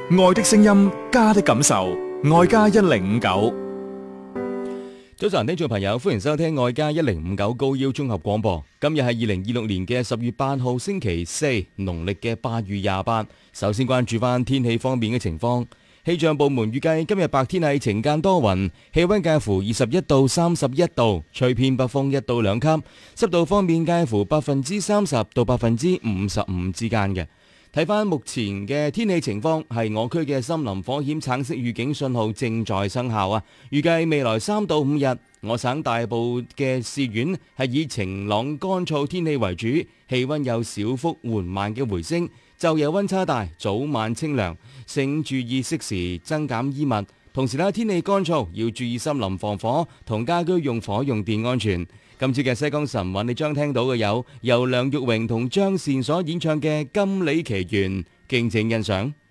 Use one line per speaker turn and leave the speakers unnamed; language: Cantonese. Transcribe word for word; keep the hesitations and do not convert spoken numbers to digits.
愛的聲音，家的感受，愛家一零五九。
早晨，聽眾朋友，歡迎收聽愛家一零五九高腰綜合廣播。今日係二零二六年嘅十月八號星期四，農曆嘅八月廿八。首先關注翻天氣方面嘅情況。氣象部門預計今日白天係晴間多雲，氣溫介乎二十一到三十一度，吹偏北風一到兩級，濕度方面介乎百分之三十到百分之五十五之間嘅。睇翻目前嘅天氣情況，係我區嘅森林火險橙色預警信號正在生效啊！預計未來三到五日，我省大部嘅市縣係以晴朗乾燥天氣為主，氣溫有小幅緩慢嘅回升，晝夜溫差大，早晚清涼，請注意適時增減衣物。同時咧，天氣乾燥，要注意森林防火同家居用火用電安全。今次嘅西江神韻，你將聽到嘅有由梁玉榮同張善所演唱嘅《金里奇緣》，敬請欣賞。